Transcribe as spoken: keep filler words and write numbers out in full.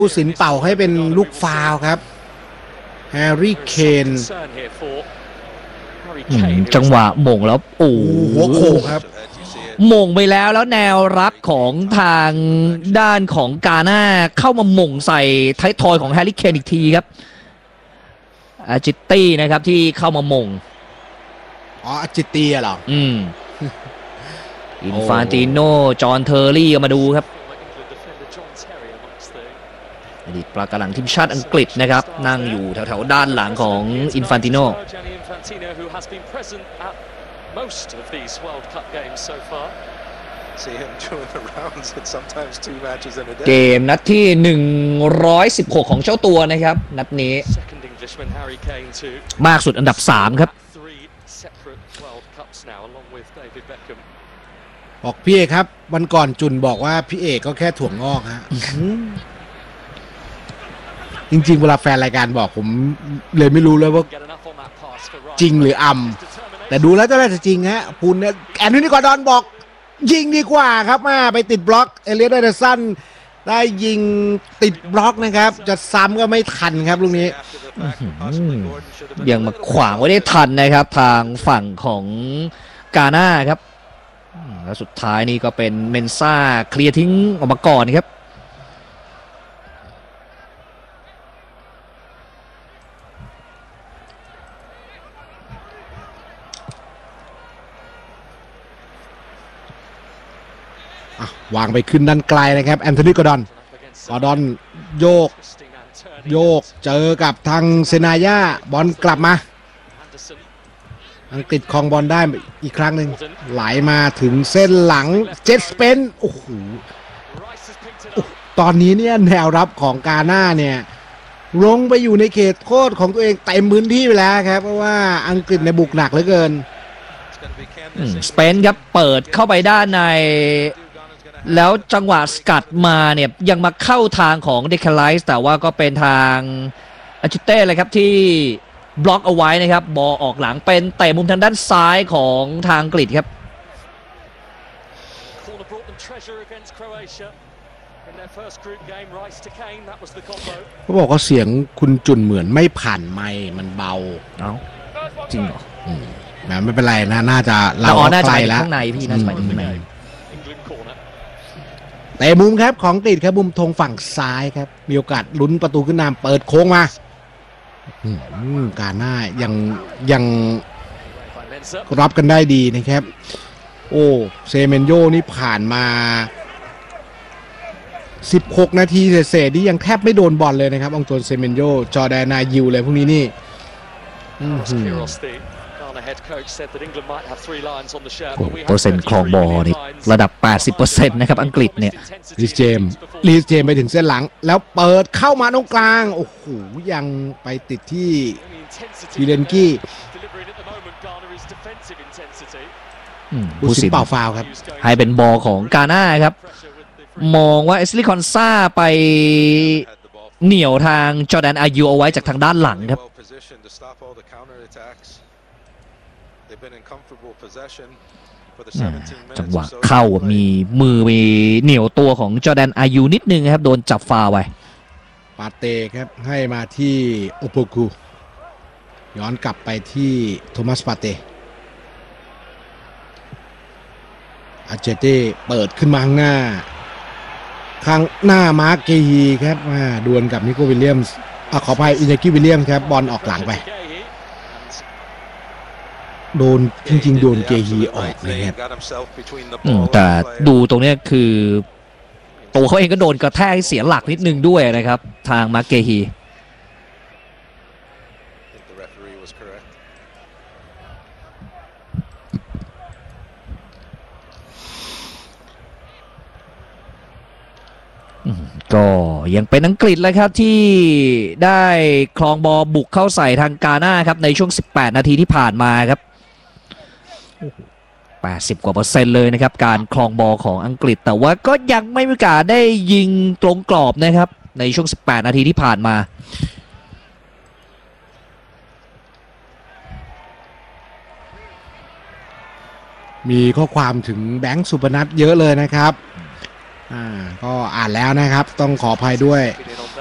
ผู้สินเป่าให้เป็นลูกฟาวล์ครับแฮร์รี่เคนจังหวะหม่งแล้วโอ้หัวโขกครับหม่งไปแล้วแล้วแนวรับของทางด้านของกาน่าเข้ามาหม่งใส่ท้ายทอยของแฮร์รี่เคนอีกทีครับอาจิตตี้นะครับที่เข้ามาหม่งอ๋ออาจิตตี้เหรออืมอินฟานติโนจอห์นเทอร์รี่มาดูครับอดีตปลากระหลังทีมชาติอังกฤษนะครับนั่งอยู่แถวๆด้านหลังของอินฟานติโนเกมนัดที่หนึ่งร้อยสิบหกของเจ้าตัวนะครับนัดนี้มากสุดอันดับสามครับบอกพี่เอกครับวันก่อนจุนบอกว่าพี่เอกก็แค่ถั่วงอกฮะ จริงๆเวลาแฟนรายการบอกผมเลยไม่รู้เลยว่าจริงหรืออำแต่ดูแล้วจะน่าจะจริงฮะพูนเนี่ยแอนโทนีกอร์ดอนบอกยิงดีกว่าครับมาไปติดบล็อกเอเลียต แอนเดอร์สันได้ยิงติดบล็อกนะครับจะซ้ำก็ไม่ทันครับลูกนี้ยังมาขวางไว้ได้ทันนะครับทางฝั่งของกาน่าครับแล้วสุดท้ายนี่ก็เป็นเมนซ่าเคลียร์ทิ้งออกมาก่อนครับวางไปขึ้นด้านไกลนะครับแอนโทนีกอร์ดอนกอร์ดอนโยกโยกเจอกับทางเซนายาบอลกลับมาอังกฤษครองบอลได้อีกครั้งหนึ่งไหลมาถึงเส้นหลังเจ็ตสเปนโอ้โหตอนนี้เนี่ยแนวรับของกาน่าเนี่ยลงไปอยู่ในเขตโทษของตัวเองเต็มพื้นที่ไปแล้วครับเพราะว่าอังกฤษในบุกหนักเหลือเกินสเปนครับเปิดเข้าไปด้านในแล้วจังหวะสกัดมาเนี่ยยังมาเข้าทางของเดคไลส์แต่ว่าก็เป็นทางอาจิเต้เลยครับที่บล็อกเอาไว้นะครับบอลออกหลังเป็นเตะมุมทางด้านซ้ายของทางอังกฤษครับเขาบอกว่าเสียงคุณจุนเหมือนไม่ผ่านไมค์มันเบาเอ้าจริงเหรอนะไม่เป็นไรนะน่าจะเราใกล้แล้วข้างในพี่น่าจะไปข้างในแต่มุมครับของติดครับมุมธงฝั่งซ้ายครับมีโอกาสลุ้นประตูขึ้นนำเปิดโค้งมาการหน้ายังยังรับกันได้ดีนะครับโอ้เซเมนโยนี่ผ่านมาสิบหกนาทีเศษๆนี่ยังแทบไม่โดนบอลเลยนะครับองโตนเซเมนโยจอร์แดนนายิวเลยพวกนี้นี่เปอร์เซ็นต์ครองบอลนี่ระดับ แปดสิบเปอร์เซ็นต์ นะครับอังกฤษเนี่ยลีสเจมลีสเจมไปถึงเส้นหลังแล้วเปิดเข้ามาตรงกลางโอ้โหยังไปติดที่ฟิเลนกี้ผู้สินเป่าฟาวครับให้เป็นบอลของกาน่าครับมองว่าเอสลีคอนซาไปเหนี่ยวทางจอร์แดนอายูเอาไว้จากทางด้านหลังครับจังหวะเข้ามีมือมีเหนี่ยวตัวของจอร์แดนอายูนิดนึงครับโดนจับฟาวไว้ปาเต้ครับให้มาที่โอโปกูย้อนกลับไปที่โทมัสปาเต้อาเจเต้เปิดขึ้นมาข้างหน้าข้างหน้ามาร์กเกฮีครับมาดวลกับนิโควิลเลียมส์ขออภัยอินากิวิลเลียมส์ครับบอลออกหลังไปโดนจริงๆโดนเกฮีออกเลยครับแต่ดูตรงนี้คือตัวเขาเองก็โดนกระแทกเสียหลักนิดนึงด้วยนะครับทางมาร์กเกฮีก็ยังเป็นอังกฤษเลยครับที่ได้ครองบอลบุกเข้าใส่ทางกาน่าครับในช่วงสิบแปดนาทีที่ผ่านมาครับแปดสิบกว่าเปอร์เซ็นต์เลยนะครับการครองบอลของอังกฤษแต่ว่าก็ยังไม่มีโอกาสได้ยิงตรงกรอบนะครับในช่วงสิบแปดนาทีที่ผ่านมามีข้อความถึงแบงค์สุพนัทเยอะเลยนะครับอ่าก็อ่านแล้วนะครับต้องขออภัยด้วย